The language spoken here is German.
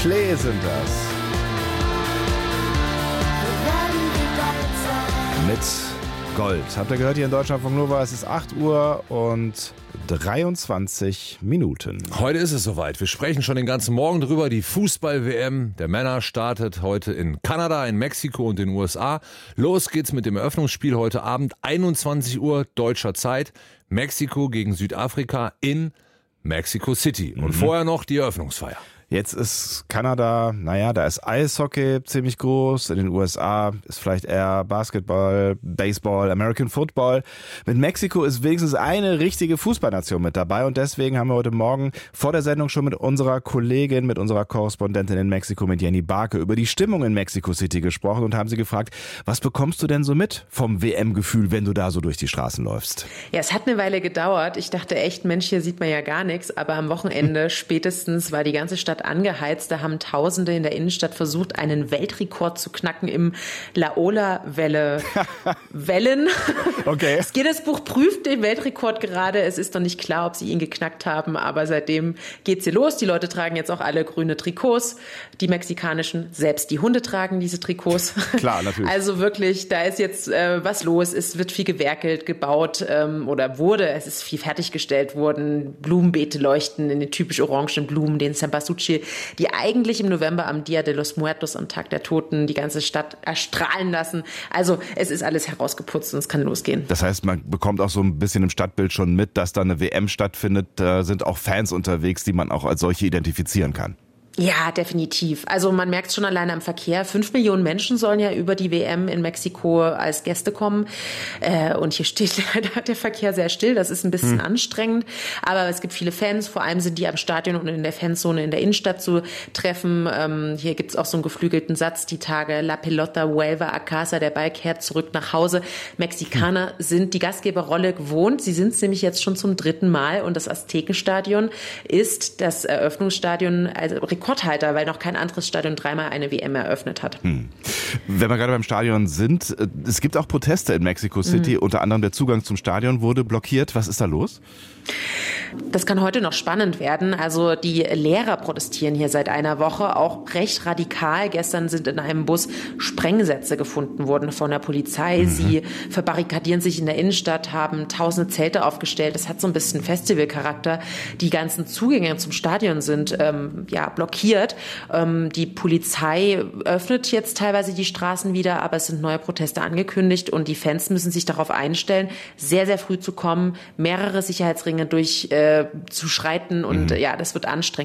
Klee sind das. Mit Gold. Habt ihr gehört hier in Deutschlandfunk Nova? Es ist 8 Uhr und 23 Minuten. Heute ist es soweit. Wir sprechen schon den ganzen Morgen drüber. Die Fußball-WM der Männer startet heute in Kanada, in Mexiko und den USA. Los geht's mit dem Eröffnungsspiel heute Abend, 21 Uhr deutscher Zeit. Mexiko gegen Südafrika in Mexico City. Und vorher noch die Eröffnungsfeier. Jetzt ist Kanada, da ist Eishockey ziemlich groß. In den USA ist vielleicht eher Basketball, Baseball, American Football. Mit Mexiko ist wenigstens eine richtige Fußballnation mit dabei. Und deswegen haben wir heute Morgen vor der Sendung schon mit unserer Kollegin, mit unserer Korrespondentin in Mexiko, mit Jenny Barke, über die Stimmung in Mexico City gesprochen und haben sie gefragt, was bekommst du denn so mit vom WM-Gefühl, wenn du da so durch die Straßen läufst? Ja, es hat eine Weile gedauert. Ich dachte echt, Mensch, hier sieht man ja gar nichts. Aber am Wochenende spätestens war die ganze Stadt angeheizt. Da haben Tausende in der Innenstadt versucht, einen Weltrekord zu knacken im Laola-Wellen. Okay. Das Guinness-Buch prüft den Weltrekord gerade. Es ist noch nicht klar, ob sie ihn geknackt haben, aber seitdem geht's hier los. Die Leute tragen jetzt auch alle grüne Trikots. Die mexikanischen, selbst die Hunde tragen diese Trikots. Klar, natürlich. Also wirklich, da ist jetzt was los. Es wird viel gewerkelt, gebaut oder wurde. Es ist viel fertiggestellt worden. Blumenbeete leuchten in den typisch orangenen Blumen, den Cempasúchil, die eigentlich im November am Dia de los Muertos, am Tag der Toten, die ganze Stadt erstrahlen lassen. Also es ist alles herausgeputzt und es kann losgehen. Das heißt, man bekommt auch so ein bisschen im Stadtbild schon mit, dass da eine WM stattfindet. Da sind auch Fans unterwegs, die man auch als solche identifizieren kann. Ja, definitiv. Also man merkt es schon alleine am Verkehr. 5 Millionen Menschen sollen ja über die WM in Mexiko als Gäste kommen. Und hier steht leider der Verkehr sehr still. Das ist ein bisschen anstrengend. Aber es gibt viele Fans. Vor allem sind die am Stadion und in der Fanzone in der Innenstadt zu treffen. Hier gibt es auch so einen geflügelten Satz die Tage. La pelota vuelve a casa. Der Ball kehrt zurück nach Hause. Mexikaner sind die Gastgeberrolle gewohnt. Sie sind es nämlich jetzt schon zum 3. Mal. Und das Aztekenstadion ist das Eröffnungsstadion, also Rekordhalter, weil noch kein anderes Stadion 3-mal eine WM eröffnet hat. Wenn wir gerade beim Stadion sind, es gibt auch Proteste in Mexico City, unter anderem der Zugang zum Stadion wurde blockiert. Was ist da los? Das kann heute noch spannend werden. Also die Lehrer protestieren hier seit einer Woche, auch recht radikal. Gestern sind in einem Bus Sprengsätze gefunden worden von der Polizei. Sie verbarrikadieren sich in der Innenstadt, haben tausende Zelte aufgestellt. Das hat so ein bisschen Festivalcharakter. Die ganzen Zugänge zum Stadion sind blockiert. Die Polizei öffnet jetzt teilweise die Straßen wieder, aber es sind neue Proteste angekündigt und die Fans müssen sich darauf einstellen, sehr, sehr früh zu kommen, mehrere Sicherheitsringe durchzuschreiten und das wird anstrengend.